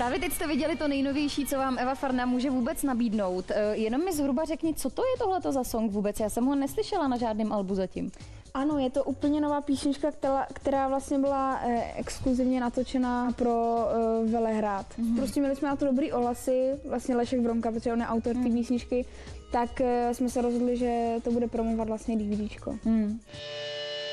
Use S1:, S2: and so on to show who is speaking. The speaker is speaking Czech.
S1: Právě teď jste viděli to nejnovější, co vám Eva Farná může vůbec nabídnout. Jenom mi zhruba řekni, co to je tohleto za song vůbec? Já jsem ho neslyšela na žádném albu zatím.
S2: Ano, je to úplně nová písnička, která vlastně byla exkluzivně natočená pro Velehrad. Prostě měli jsme na to dobrý ohlasy, vlastně Lešek Vronka, protože on je autor té písničky, tak jsme se rozhodli, že to bude promovat vlastně DVDčko.